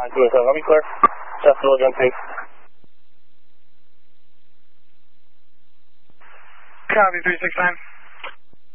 927, I'll be clear. Just load on 3. Copy 369.